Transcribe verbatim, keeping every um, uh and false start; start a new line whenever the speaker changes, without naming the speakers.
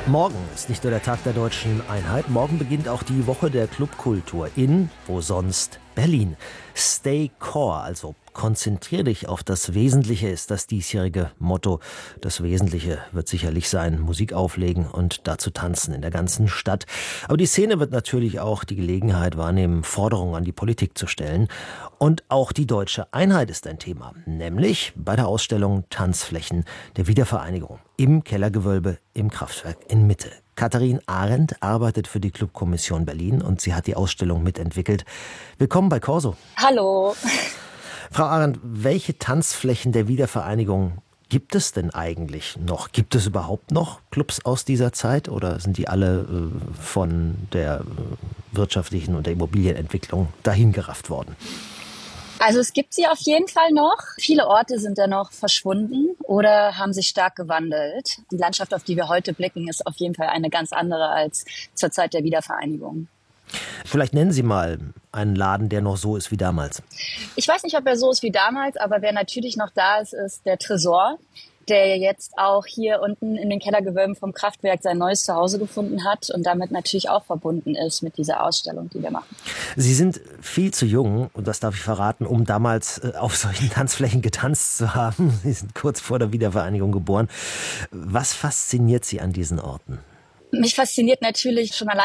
Morgen ist nicht nur der Tag der deutschen Einheit, morgen beginnt auch die Woche der Clubkultur in, wo sonst, Berlin. Stay Core, also konzentrier dich auf das Wesentliche, ist das diesjährige Motto. Das Wesentliche wird sicherlich sein, Musik auflegen und dazu tanzen in der ganzen Stadt. Aber die Szene wird natürlich auch die Gelegenheit wahrnehmen, Forderungen an die Politik zu stellen. Und auch die deutsche Einheit ist ein Thema, nämlich bei der Ausstellung Tanzflächen der Wiedervereinigung im Kellergewölbe im Kraftwerk in Mitte. Katharin Arendt arbeitet für die Clubkommission Berlin und sie hat die Ausstellung mitentwickelt. Willkommen bei Corso.
Hallo.
Frau Arendt, welche Tanzflächen der Wiedervereinigung gibt es denn eigentlich noch? Gibt es überhaupt noch Clubs aus dieser Zeit oder sind die alle äh, von der äh, wirtschaftlichen und der Immobilienentwicklung dahingerafft worden?
Also es gibt sie auf jeden Fall noch. Viele Orte sind dennoch verschwunden oder haben sich stark gewandelt. Die Landschaft, auf die wir heute blicken, ist auf jeden Fall eine ganz andere als zur Zeit der Wiedervereinigung.
Vielleicht nennen Sie mal einen Laden, der noch so ist wie damals.
Ich weiß nicht, ob er so ist wie damals, aber wer natürlich noch da ist, ist der Tresor, der jetzt auch hier unten in den Kellergewölben vom Kraftwerk sein neues Zuhause gefunden hat und damit natürlich auch verbunden ist mit dieser Ausstellung, die wir machen.
Sie sind viel zu jung, und das darf ich verraten, um damals auf solchen Tanzflächen getanzt zu haben. Sie sind kurz vor der Wiedervereinigung geboren. Was fasziniert Sie an diesen Orten?
Mich fasziniert natürlich schon allein